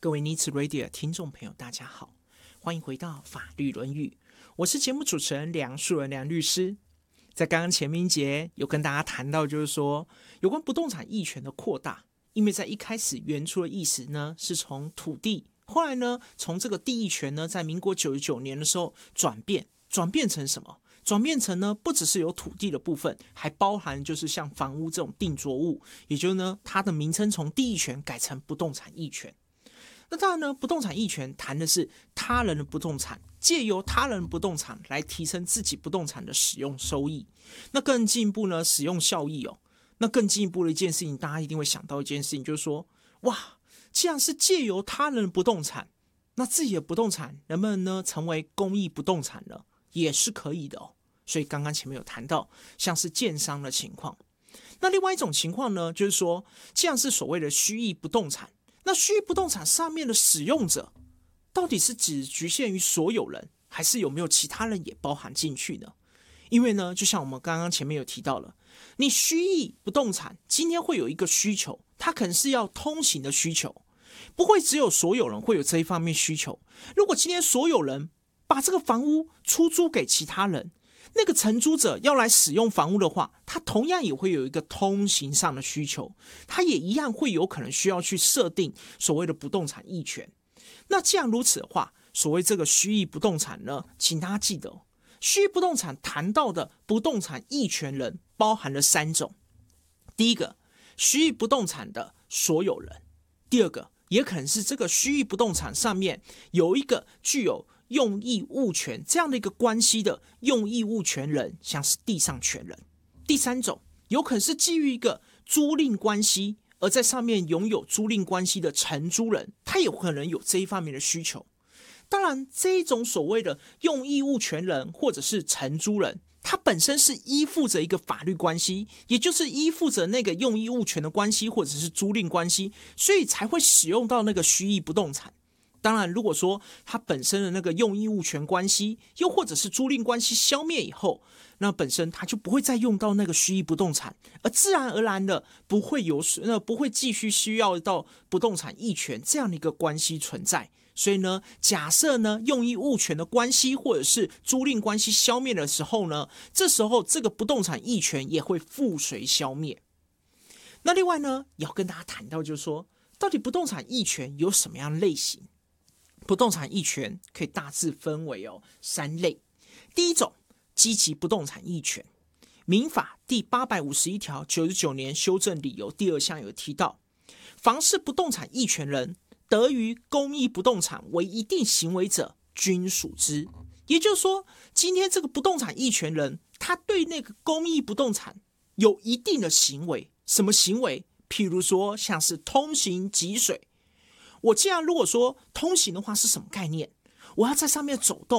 各位尼兹 Radio 听众朋友，大家好，欢迎回到法律论语，我是节目主持人梁树人梁律师。在刚刚前面一节有跟大家谈到，就是说有关不动产役权的扩大，因为在一开始原初的意思呢是从土地，后来呢从这个地役权呢，在民国99年的时候转变成什么？转变成呢，不只是有土地的部分，还包含就是像房屋这种定着物，也就是呢，它的名称从地役权改成不动产役权。那当然呢，不动产役权谈的是他人的不动产，借由他人的不动产来提升自己不动产的使用收益。那更进一步呢，使用效益哦。那更进一步的一件事情，大家一定会想到一件事情，就是说，哇，既然是借由他人的不动产，那自己的不动产能不能呢成为公益不动产呢？也是可以的哦。所以刚刚前面有谈到，像是建商的情况。那另外一种情况呢，就是说，既然是所谓的虚役不动产，那虚役不动产上面的使用者，到底是只局限于所有人，还是有没有其他人也包含进去呢？因为呢，就像我们刚刚前面有提到了，你虚役不动产今天会有一个需求，它可能是要通行的需求，不会只有所有人会有这一方面需求。如果今天所有人把这个房屋出租给其他人，那个承租者要来使用房屋的话，他同样也会有一个通行上的需求，他也一样会有可能需要去设定所谓的不动产役权。那既然如此的话，所谓这个虚役不动产呢，请大家记得，虚役不动产谈到的不动产役权人包含了3种。第一个，虚役不动产的所有人；第二个，也可能是这个虚役不动产上面有一个具有用益物权这样的一个关系的用益物权人，像是地上权人。第3种，有可能是基于一个租赁关系，而在上面拥有租赁关系的承租人，他也可能有这一方面的需求。当然，这一种所谓的用益物权人或者是承租人，他本身是依附着一个法律关系，也就是依附着那个用益物权的关系或者是租赁关系，所以才会使用到那个虚役不动产。当然，如果说它本身的那个用益物权关系，又或者是租赁关系消灭以后，那本身它就不会再用到那个虚役不动产，而自然而然的不会继续需要到不动产役权这样的一个关系存在。所以呢，假设呢用益物权的关系或者是租赁关系消灭的时候呢，这时候这个不动产役权也会附随消灭。那另外呢，也要跟大家谈到，就是说，到底不动产役权有什么样的类型？不动产役权可以大致分为3类。第一种，积极不动产役权。民法第851条99年修正理由第2项有提到，凡是不动产役权人得于公益不动产为一定行为者，均属之。也就是说，今天这个不动产役权人，他对那个公益不动产有一定的行为。什么行为？譬如说，像是通行汲水。我既然如果说通行的话是什么概念？我要在上面走动，